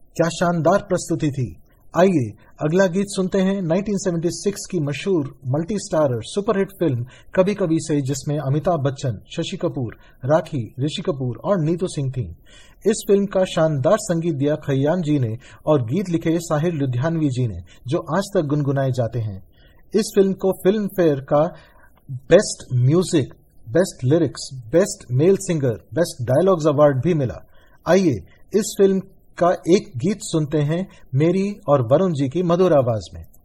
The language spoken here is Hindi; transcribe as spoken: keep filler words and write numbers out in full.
क्या शानदार प्रस्तुति थी। आइए अगला गीत सुनते हैं उन्नीस सौ छिहत्तर की मशहूर मल्टी स्टारर सुपरहिट फिल्म कभी कभी से, जिसमें अमिताभ बच्चन, शशि कपूर, राखी, ऋषि कपूर और नीतू सिंह थीं। इस फिल्म का शानदार संगीत दिया खय्याम जी ने और गीत लिखे साहिर लुधियानवी जी ने, जो आज तक गुनगुनाए जाते हैं। इस फिल्म को फिल्म फेयर का best music, best lyrics, best male singer, best dialogues award भी मिला। आइए इस फिल्म का एक गीत सुनते हैं मेरी और वरुण जी की मधुर आवाज में।